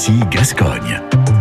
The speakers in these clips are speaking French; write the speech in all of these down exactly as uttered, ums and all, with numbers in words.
Ici Gascogne.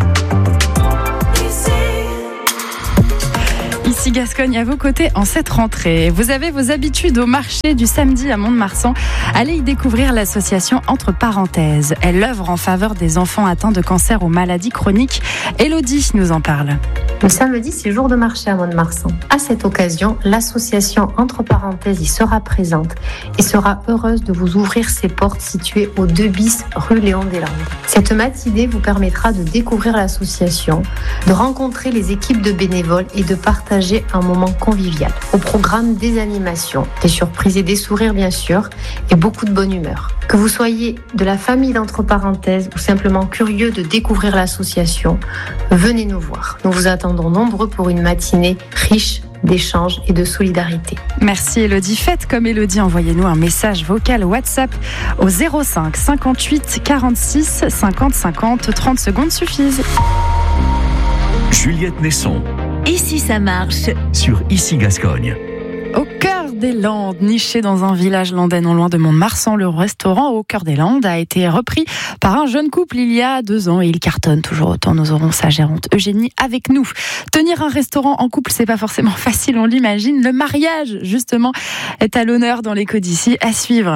Ici Gascogne à vos côtés en cette rentrée. Vous avez vos habitudes au marché du samedi à Mont-de-Marsan. Allez y découvrir l'association Entre Parenthèses. Elle œuvre en faveur des enfants atteints de cancer ou maladies chroniques. Élodie nous en parle. Le samedi, c'est jour de marché à Mont-de-Marsan. À cette occasion, l'association Entre Parenthèses y sera présente et sera heureuse de vous ouvrir ses portes situées au deux bis rue Léon Deslandes. Cette matinée vous permettra de découvrir l'association, de rencontrer les équipes de bénévoles et de partager un moment convivial. Au programme, des animations, des surprises et des sourires bien sûr, et beaucoup de bonne humeur. Que vous soyez de la famille d'Entre Parenthèses ou simplement curieux de découvrir l'association, venez nous voir. Nous vous attendons nombreux pour une matinée riche d'échanges et de solidarité. Merci Élodie. Faites comme Élodie, envoyez-nous un message vocal WhatsApp au zéro cinq cinquante-huit quarante-six cinquante cinquante. trente secondes suffisent. Juliette Nesson. Ici ça marche. Sur Ici Gascogne. Au cœur des Landes, niché dans un village landais non loin de Mont-de-Marsan, le restaurant Au cœur des Landes a été repris par un jeune couple il y a deux ans et il cartonne toujours autant. Nous aurons sa gérante Eugénie avec nous. Tenir un restaurant en couple, c'est pas forcément facile, on l'imagine. Le mariage, justement, est à l'honneur dans l'écho d'ici. À suivre.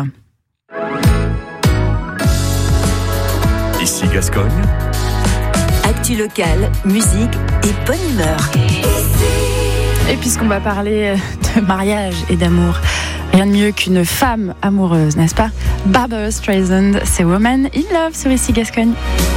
Ici Gascogne. Actu locale, musique et bonne humeur. Et puisqu'on va parler de mariage et d'amour, rien de mieux qu'une femme amoureuse, n'est-ce pas? Barbara Streisand, c'est Woman in Love sur Ici Gascogne.